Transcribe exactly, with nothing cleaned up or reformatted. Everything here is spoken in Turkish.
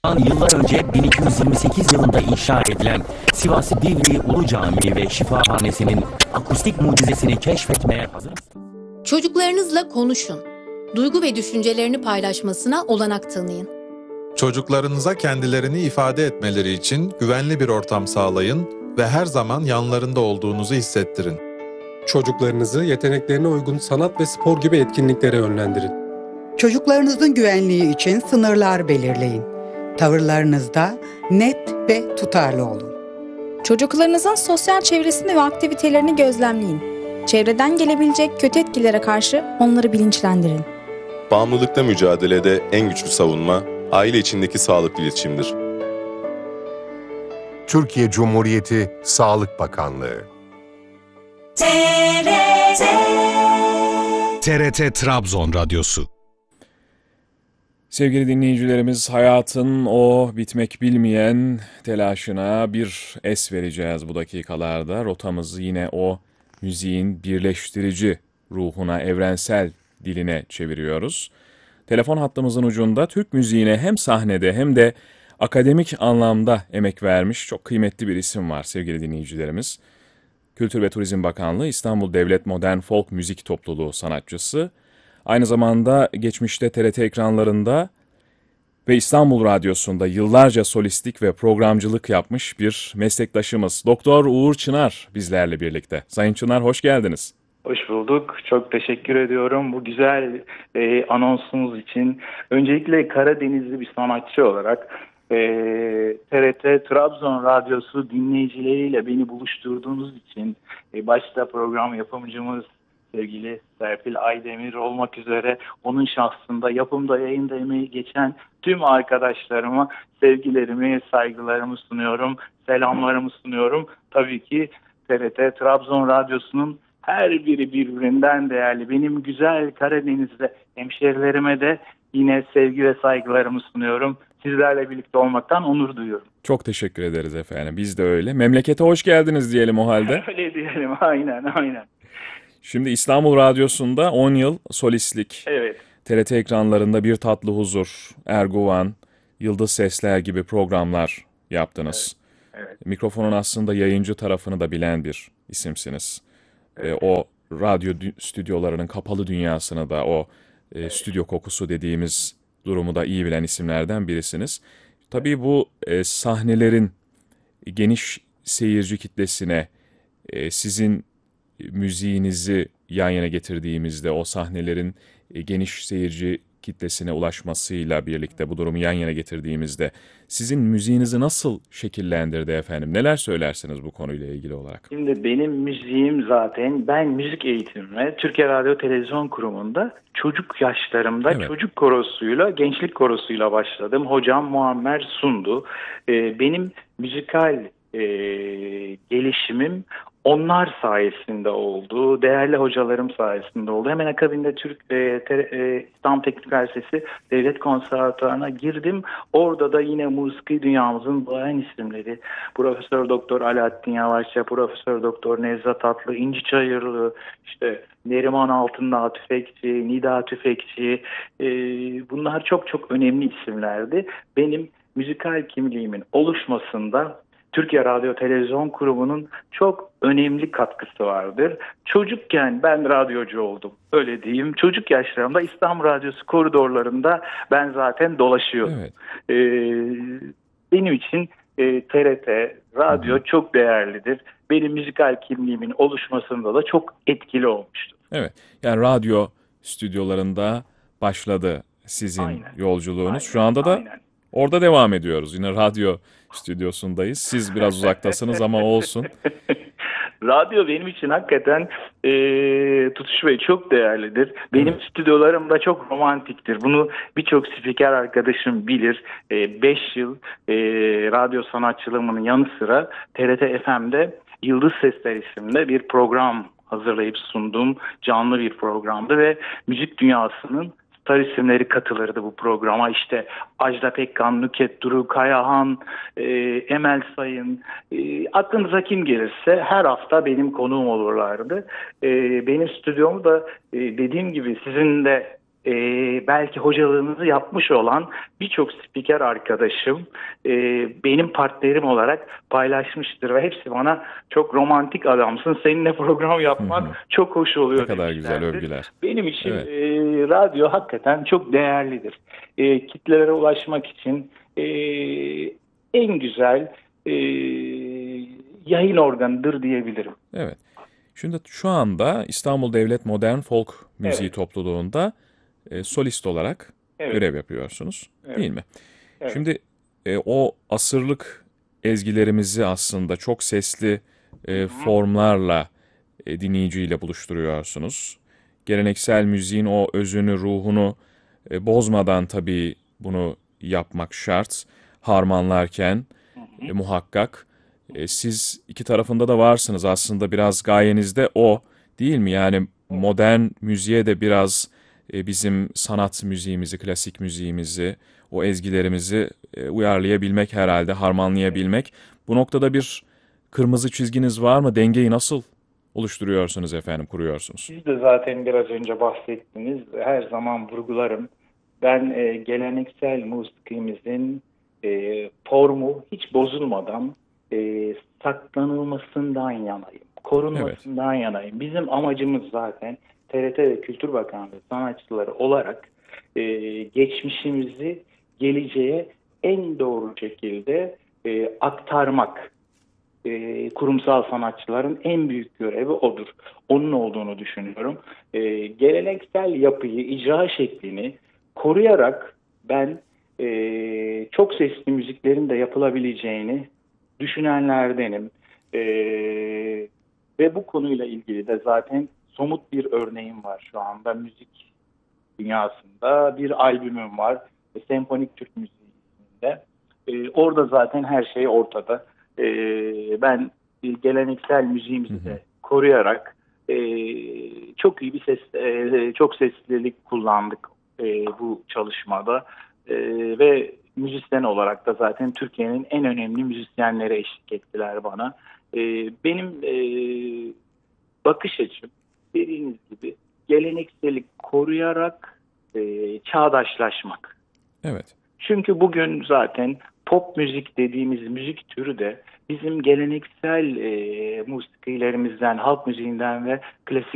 Bundan yıllar önce bin iki yüz yirmi sekiz yılında inşa edilen Sivas Divriği Ulu Camii ve Şifahanesi'nin akustik mucizesini keşfetmeye hazır mısınız? Çocuklarınızla konuşun. Duygu ve düşüncelerini paylaşmasına olanak tanıyın. Çocuklarınıza kendilerini ifade etmeleri için güvenli bir ortam sağlayın ve her zaman yanlarında olduğunuzu hissettirin. Çocuklarınızı yeteneklerine uygun sanat ve spor gibi etkinliklere yönlendirin. Çocuklarınızın güvenliği için sınırlar belirleyin. Tavırlarınızda net ve tutarlı olun. Çocuklarınızın sosyal çevresini ve aktivitelerini gözlemleyin. Çevreden gelebilecek kötü etkilere karşı onları bilinçlendirin. Bağımlılıkla mücadelede en güçlü savunma, aile içindeki sağlıklı iletişimdir. Türkiye Cumhuriyeti Sağlık Bakanlığı. T R T T R T Trabzon Radyosu. Sevgili dinleyicilerimiz, hayatın o bitmek bilmeyen telaşına bir es vereceğiz bu dakikalarda. Rotamızı yine o müziğin birleştirici ruhuna, evrensel diline çeviriyoruz. Telefon hattımızın ucunda Türk müziğine hem sahnede hem de akademik anlamda emek vermiş çok kıymetli bir isim var sevgili dinleyicilerimiz. Kültür ve Turizm Bakanlığı İstanbul Devlet Modern Folk Müzik Topluluğu sanatçısı. Aynı zamanda geçmişte T R T ekranlarında ve İstanbul Radyosu'nda yıllarca solistlik ve programcılık yapmış bir meslektaşımız. Doktor Uğur Çınar bizlerle birlikte. Sayın Çınar, hoş geldiniz. Hoş bulduk. Çok teşekkür ediyorum bu güzel e, anonsumuz için. Öncelikle Karadenizli bir sanatçı olarak e, T R T Trabzon Radyosu dinleyicileriyle beni buluşturduğunuz için e, başta program yapımcımız sevgili Serpil Aydemir olmak üzere onun şahsında yapımda yayında emeği geçen tüm arkadaşlarıma sevgilerimi, saygılarımı sunuyorum, selamlarımı sunuyorum. Tabii ki T R T Trabzon Radyosu'nun her biri birbirinden değerli. Benim güzel Karadeniz'de hemşerilerime de yine sevgi ve saygılarımı sunuyorum. Sizlerle birlikte olmaktan onur duyuyorum. Çok teşekkür ederiz efendim. Biz de öyle. Memlekete hoş geldiniz diyelim o halde. Öyle diyelim. Aynen, aynen. Şimdi İstanbul Radyosu'nda on yıl solistlik. Evet. T R T ekranlarında Bir Tatlı Huzur, Erguvan, Yıldız Sesler gibi programlar yaptınız. Evet. Evet. Mikrofonun aslında yayıncı tarafını da bilen bir isimsiniz. Evet. E, o radyo stüdyolarının kapalı dünyasını da o e, evet. stüdyo kokusu dediğimiz durumu da iyi bilen isimlerden birisiniz. Tabii bu e, sahnelerin geniş seyirci kitlesine e, sizin müziğinizi yan yana getirdiğimizde o sahnelerin e, geniş seyirci kitlesine ulaşmasıyla birlikte bu durumu yan yana getirdiğimizde sizin müziğinizi nasıl şekillendirdi efendim? Neler söylersiniz bu konuyla ilgili olarak? Şimdi benim müziğim zaten ben müzik eğitimime Türkiye Radyo Televizyon Kurumu'nda çocuk yaşlarımda evet. çocuk korosuyla, gençlik korosuyla başladım. Hocam Muammer Sundu. Ee, benim müzikal e, gelişimim onlar sayesinde oldu. Değerli hocalarım sayesinde oldu. Hemen akabinde Türk e, te, e, İstanbul Teknik Üniversitesi Devlet Konservatuvarı'na girdim. Orada da yine musiki dünyamızın duayen isimleri Profesör Doktor Alaaddin Yavaşça, Profesör Doktor Nevzat Atlı, İnci Çayırlı, işte Neriman Altındağ Tüfekçi, Nida Tüfekçi, e, bunlar çok çok önemli isimlerdi. Benim müzikal kimliğimin oluşmasında Türkiye Radyo Televizyon Kurumu'nun çok önemli katkısı vardır. Çocukken ben radyocu oldum. Öyle diyeyim. Çocuk yaşlarımda İstanbul Radyosu koridorlarında ben zaten dolaşıyordum. Evet. Ee, benim için e, T R T, radyo Hı-hı. çok değerlidir. Benim müzikal kimliğimin oluşmasında da çok etkili olmuştur. Evet. Yani radyo stüdyolarında başladı sizin Aynen. yolculuğunuz. Aynen. Şu anda da Aynen. orada devam ediyoruz. Yine radyo stüdyosundayız. Siz biraz uzaktasınız ama olsun. Radyo benim için hakikaten e, Tutuş Bey çok değerlidir. Benim evet. stüdyolarım da çok romantiktir. Bunu birçok spiker arkadaşım bilir. beş e, yıl e, radyo sanatçılığımın yanı sıra T R T F M'de Yıldız Sesler isimli bir program hazırlayıp sunduğum canlı bir programdı ve müzik dünyasının star isimleri katılırdı bu programa. İşte Ajda Pekkan, Nükhet Duru, Kayahan, e, Emel Sayın, e, aklınıza kim gelirse her hafta benim konuğum olurlardı. E, benim stüdyomu da e, dediğim gibi sizin de e, belki hocalığınızı yapmış olan birçok spiker arkadaşım e, benim partnerim olarak paylaşmıştır ve hepsi bana çok romantik adamsın, seninle program yapmak hı hı. çok hoş oluyor. Ne kadar güzel övgüler. Benim için evet. e, radyo hakikaten çok değerlidir. E, kitlelere ulaşmak için e, en güzel e, yayın organıdır diyebilirim. Evet. Şimdi şu anda İstanbul Devlet Modern Folk Müziği evet. Topluluğu'nda e, solist olarak evet. görev yapıyorsunuz, evet. değil mi? Evet. Şimdi e, o asırlık ezgilerimizi aslında çok sesli e, formlarla e, dinleyiciyle buluşturuyorsunuz. Geleneksel müziğin o özünü, ruhunu e, bozmadan tabii bunu yapmak şart. Harmanlarken e, muhakkak. E, siz iki tarafında da varsınız aslında, biraz gayenizde o değil mi? Yani modern müziğe de biraz e, bizim sanat müziğimizi, klasik müziğimizi, o ezgilerimizi e, uyarlayabilmek herhalde, harmanlayabilmek. Bu noktada bir kırmızı çizginiz var mı? Dengeyi nasıl oluşturuyorsunuz efendim, kuruyorsunuz? Siz de zaten biraz önce bahsettiniz. Her zaman vurgularım. Ben e, geleneksel musikimizin e, formu hiç bozulmadan e, saklanılmasından yanayım. Korunmasından evet. yanayım. Bizim amacımız zaten T R T ve Kültür Bakanlığı sanatçıları olarak e, geçmişimizi geleceğe en doğru şekilde e, aktarmak. E, kurumsal sanatçıların en büyük görevi odur. Onun olduğunu düşünüyorum. E, geleneksel yapıyı, icra şeklini koruyarak ben e, çok sesli müziklerin de yapılabileceğini düşünenlerdenim. E, ve bu konuyla ilgili de zaten somut bir örneğim var şu anda müzik dünyasında. Bir albümüm var. Senfonik Türk Müziği isminde. E, orada zaten her şey ortada. E, ben geleneksel müziğimizi de koruyarak e, çok iyi bir ses, e, çok seslilik kullandık e, bu çalışmada. E, ve müzisyen olarak da zaten Türkiye'nin en önemli müzisyenleri eşlik ettiler bana. E, benim e, bakış açım dediğiniz gibi gelenekseli koruyarak e, çağdaşlaşmak. Evet. Çünkü bugün zaten pop müzik dediğimiz müzik türü de bizim geleneksel e, musikilerimizden, halk müziğinden ve klasik